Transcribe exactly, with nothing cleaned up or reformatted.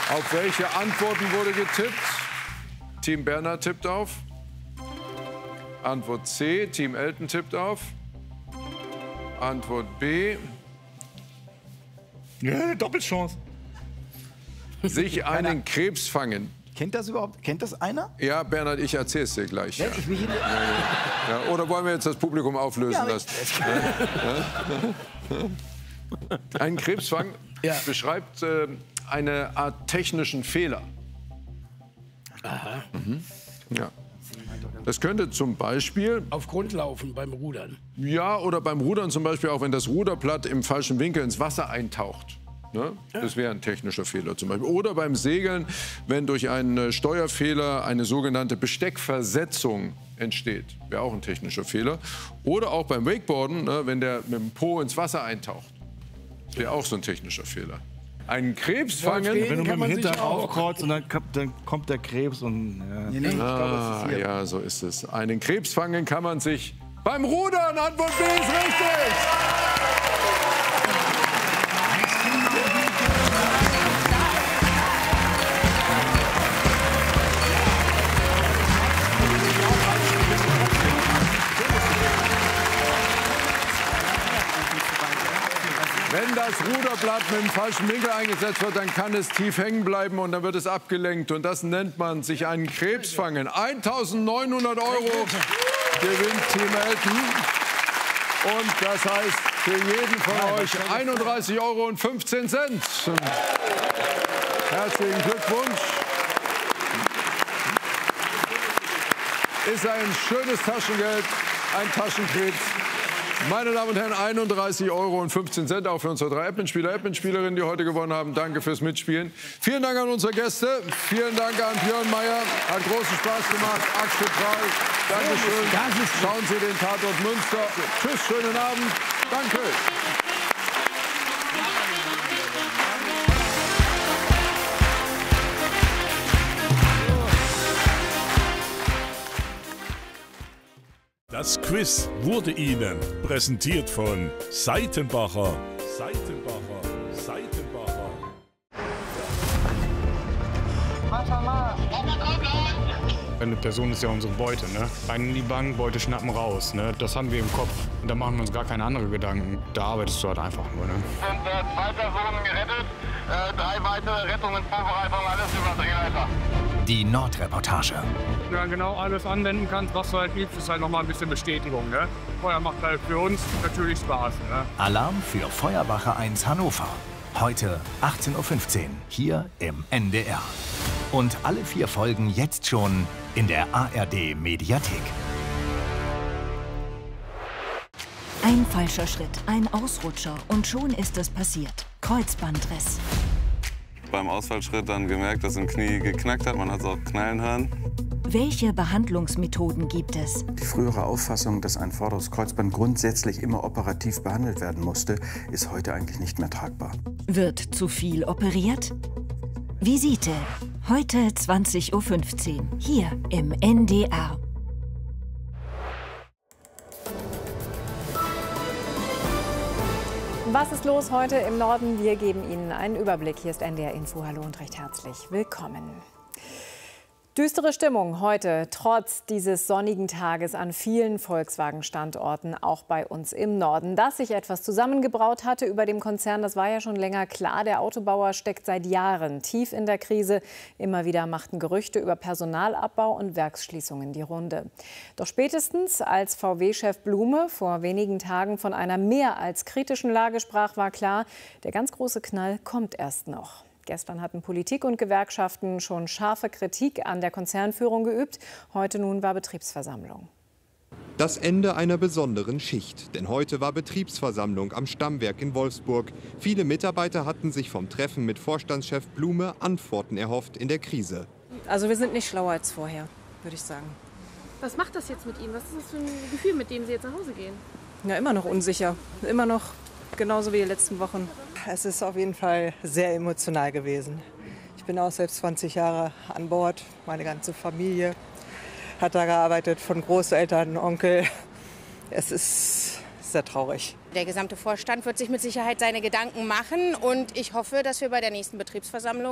Auf welche Antworten wurde getippt? Team Bernhard tippt auf. Antwort C. Team Elton tippt auf. Antwort B. Ja, Doppelchance. Sich einen Krebs fangen. Kennt das überhaupt? Kennt das einer? Ja, Bernhard, ich erzähle es dir gleich. Ja. Ich mich in... Ja, oder wollen wir jetzt das Publikum auflösen Ja, lassen? Ja. Ein Krebsfang ja. beschreibt äh, eine Art technischen Fehler. Aha. Mhm. Ja. Das könnte zum Beispiel... Auf Grund laufen beim Rudern. Ja, oder beim Rudern zum Beispiel auch, wenn das Ruderblatt im falschen Winkel ins Wasser eintaucht. Ne? Das wäre ein technischer Fehler zum Beispiel. Oder beim Segeln, wenn durch einen Steuerfehler eine sogenannte Besteckversetzung entsteht. Wäre auch ein technischer Fehler. Oder auch beim Wakeboarden, ne, wenn der mit dem Po ins Wasser eintaucht. Wäre auch so ein technischer Fehler. Einen Krebs fangen... Wenn du mit dem Hintern aufkreuzt und dann, dann kommt der Krebs und... Ja, nee, nee, ich ah, glaube, es ist ja, so ist es. Einen Krebs fangen kann man sich beim Rudern. Antwort B ist richtig! Wenn das Ruderblatt mit dem falschen Winkel eingesetzt wird, dann kann es tief hängen bleiben und dann wird es abgelenkt. Und das nennt man sich einen Krebs fangen. eintausendneunhundert Euro gewinnt Team Elton. Und das heißt für jeden von euch einunddreißig Euro und fünfzehn Cent. Herzlichen Glückwunsch. Ist ein schönes Taschengeld, ein Taschenkrebs. Meine Damen und Herren, einunddreißig Euro und fünfzehn Cent auch für unsere drei Admin-Spieler, Admin-Spielerinnen, die heute gewonnen haben. Danke fürs Mitspielen. Vielen Dank an unsere Gäste. Vielen Dank an Björn Mayer. Hat großen Spaß gemacht. Axel Prahl. Dankeschön. Schauen Sie den Tatort Münster. Tschüss, schönen Abend. Danke. Das Quiz wurde Ihnen präsentiert von Seitenbacher. Seitenbacher. Seitenbacher. Eine Person ist ja unsere Beute, ne? Rein in die Bank, Beute schnappen raus, ne? Das haben wir im Kopf. Und da machen wir uns gar keine anderen Gedanken. Da arbeitest du halt einfach nur, ne? sind äh, zwei Personen gerettet, äh, drei weitere Rettungen, Vorbereitung, alles über Drehleiter. Die Nordreportage. Ja, genau alles anwenden kannst, was du halt liebst, ist halt noch mal ein bisschen Bestätigung, ne? Feuer macht halt für uns natürlich Spaß, ne? Alarm für Feuerwache eins Hannover. Heute achtzehn Uhr fünfzehn, hier im N D R. Und alle vier Folgen jetzt schon in der A R D-Mediathek. Ein falscher Schritt, ein Ausrutscher und schon ist es passiert. Kreuzbandriss. Beim Ausfallschritt dann gemerkt, dass im Knie geknackt hat. Man hat es auch knallen hören. Welche Behandlungsmethoden gibt es? Die frühere Auffassung, dass ein vorderes Kreuzband grundsätzlich immer operativ behandelt werden musste, ist heute eigentlich nicht mehr tragbar. Wird zu viel operiert? Visite. Heute zwanzig Uhr fünfzehn. Hier im N D R. Was ist los heute im Norden? Wir geben Ihnen einen Überblick. Hier ist N D R Info. Hallo und recht herzlich willkommen. Düstere Stimmung heute, trotz dieses sonnigen Tages an vielen Volkswagen-Standorten, auch bei uns im Norden. Dass sich etwas zusammengebraut hatte über dem Konzern, das war ja schon länger klar. Der Autobauer steckt seit Jahren tief in der Krise. Immer wieder machten Gerüchte über Personalabbau und Werksschließungen die Runde. Doch spätestens als V W-Chef Blume vor wenigen Tagen von einer mehr als kritischen Lage sprach, war klar, der ganz große Knall kommt erst noch. Gestern hatten Politik und Gewerkschaften schon scharfe Kritik an der Konzernführung geübt. Heute nun war Betriebsversammlung. Das Ende einer besonderen Schicht. Denn heute war Betriebsversammlung am Stammwerk in Wolfsburg. Viele Mitarbeiter hatten sich vom Treffen mit Vorstandschef Blume Antworten erhofft in der Krise. Also wir sind nicht schlauer als vorher, würde ich sagen. Was macht das jetzt mit Ihnen? Was ist das für ein Gefühl, mit dem Sie jetzt nach Hause gehen? Ja, immer noch unsicher. Immer noch genauso wie die letzten Wochen. Es ist auf jeden Fall sehr emotional gewesen. Ich bin auch selbst zwanzig Jahre an Bord. Meine ganze Familie hat da gearbeitet, von Großeltern, Onkel. Es ist sehr traurig. Der gesamte Vorstand wird sich mit Sicherheit seine Gedanken machen. Und ich hoffe, dass wir bei der nächsten Betriebsversammlung